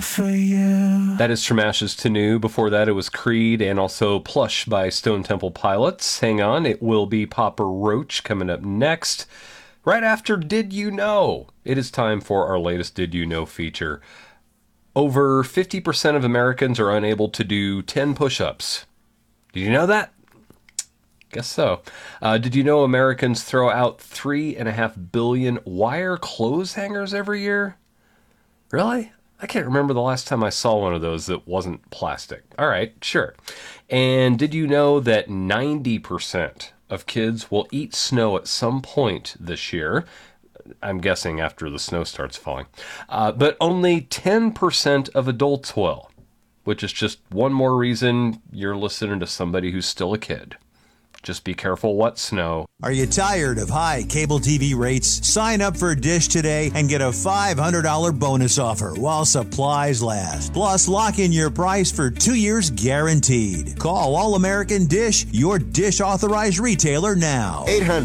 For you. That is From Ashes to New. Before that, it was Creed and also Plush by Stone Temple Pilots. Hang on, it will be Papa Roach coming up next. Right after Did You Know? It is time for our latest Did You Know feature. Over 50% of Americans are unable to do 10 push-ups. Did you know that? Guess so. Did you know Americans throw out 3.5 billion wire clothes hangers every year? Really? I can't remember the last time I saw one of those that wasn't plastic. All right, sure. And did you know that 90% of kids will eat snow at some point this year? I'm guessing after the snow starts falling. But only 10% of adults will, which is just one more reason you're listening to somebody who's still a kid. Just be careful what snow. Are you tired of high cable TV rates? Sign up for Dish today and get a $500 bonus offer while supplies last. Plus, lock in your price for 2 years guaranteed. Call All American Dish, your Dish authorized retailer now.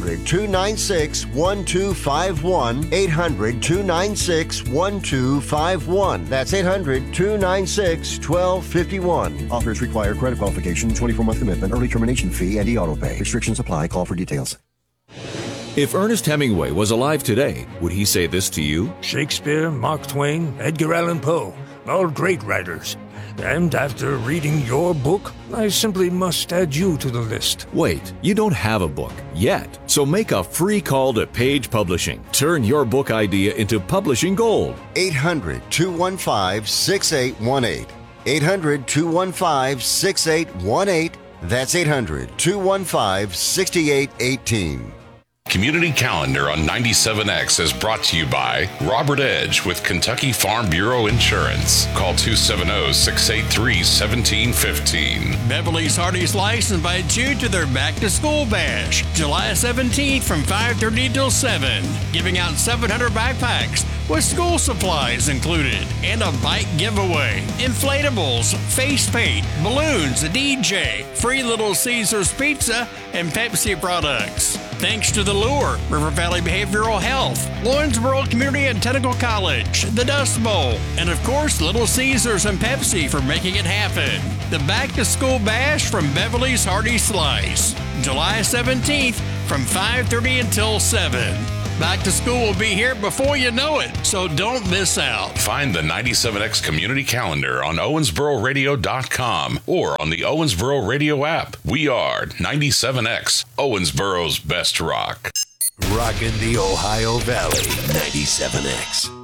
800-296-1251. 800-296-1251. That's 800-296-1251. Offers require credit qualification, 24-month commitment, early termination fee, and e-auto pay. Restrictions apply. Call for details. If Ernest Hemingway was alive today, would he say this to you? Shakespeare, Mark Twain, Edgar Allan Poe, all great writers. And after reading your book, I simply must add you to the list. Wait, you don't have a book yet. So make a free call to Page Publishing. Turn your book idea into publishing gold. 800-215-6818. 800-215-6818. That's 800-215-6818. Community Calendar on 97X is brought to you by Robert Edge with Kentucky Farm Bureau Insurance. Call 270-683-1715. Beverly's Hardy Slice invites you to their Back to School Bash, July 17th from 5:30 till 7, giving out 700 backpacks with school supplies included and a bike giveaway, inflatables, face paint, balloons, a DJ, free Little Caesars pizza, and Pepsi products. Thanks to The Lure, River Valley Behavioral Health, Lawrenceburg Community and Technical College, the Dust Bowl, and of course Little Caesars and Pepsi for making it happen. The Back to School Bash from Beverly's Hardy Slice, July 17th from 5:30 until 7. Back to school will be here before you know it, so don't miss out. Find the 97X Community Calendar on owensbororadio.com or on the Owensboro Radio app. We are 97X, Owensboro's best rock. Rockin' the Ohio Valley, 97X.